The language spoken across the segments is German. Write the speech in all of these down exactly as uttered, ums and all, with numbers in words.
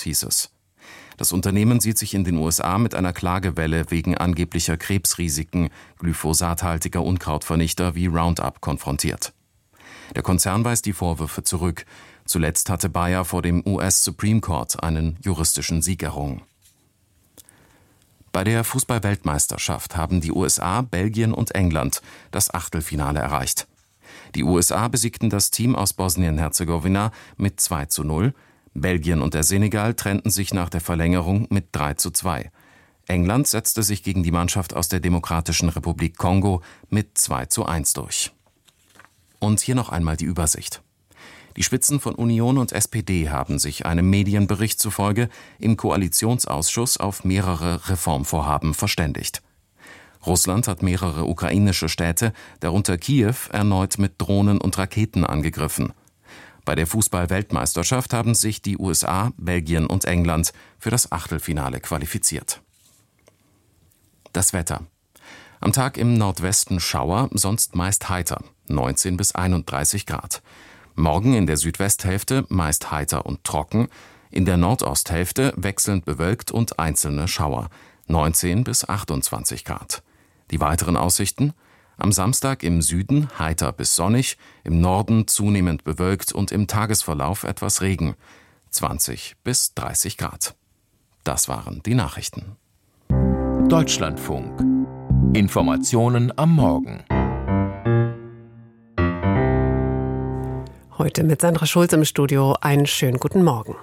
hieß es. Das Unternehmen sieht sich in den U S A mit einer Klagewelle wegen angeblicher Krebsrisiken glyphosathaltiger Unkrautvernichter wie Roundup konfrontiert. Der Konzern weist die Vorwürfe zurück. Zuletzt hatte Bayer vor dem U S Supreme Court einen juristischen Sieg errungen. Bei der Fußball-Weltmeisterschaft haben die U S A, Belgien und England das Achtelfinale erreicht. Die U S A besiegten das Team aus Bosnien-Herzegowina mit zwei zu null. Belgien und der Senegal trennten sich nach der Verlängerung mit drei zu zwei. England setzte sich gegen die Mannschaft aus der Demokratischen Republik Kongo mit zwei zu eins durch. Und hier noch einmal die Übersicht. Die Spitzen von Union und S P D haben sich einem Medienbericht zufolge im Koalitionsausschuss auf mehrere Reformvorhaben verständigt. Russland hat mehrere ukrainische Städte, darunter Kiew, erneut mit Drohnen und Raketen angegriffen. Bei der Fußball-Weltmeisterschaft haben sich die U S A, Belgien und England für das Achtelfinale qualifiziert. Das Wetter. Am Tag im Nordwesten Schauer, sonst meist heiter, neunzehn bis einunddreißig Grad. Morgen in der Südwesthälfte meist heiter und trocken, in der Nordosthälfte wechselnd bewölkt und einzelne Schauer, neunzehn bis achtundzwanzig Grad. Die weiteren Aussichten: am Samstag im Süden heiter bis sonnig, im Norden zunehmend bewölkt und im Tagesverlauf etwas Regen, zwanzig bis dreißig Grad. Das waren die Nachrichten. Deutschlandfunk. Informationen am Morgen. Heute mit Sandra Schulz im Studio. Einen schönen guten Morgen.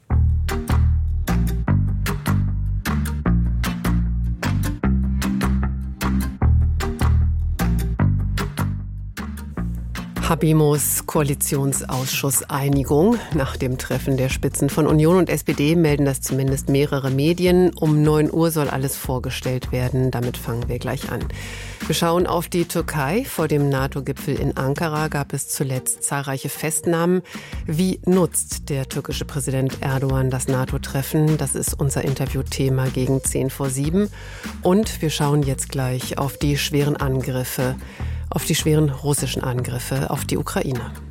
Habemos Koalitionsausschuss-Einigung. Nach dem Treffen der Spitzen von Union und S P D melden das zumindest mehrere Medien. Um neun Uhr soll alles vorgestellt werden. Damit fangen wir gleich an. Wir schauen auf die Türkei. Vor dem NATO-Gipfel in Ankara gab es zuletzt zahlreiche Festnahmen. Wie nutzt der türkische Präsident Erdogan das NATO-Treffen? Das ist unser Interviewthema gegen zehn vor sieben. Und wir schauen jetzt gleich auf die schweren Angriffe, auf die schweren russischen Angriffe auf die Ukraine.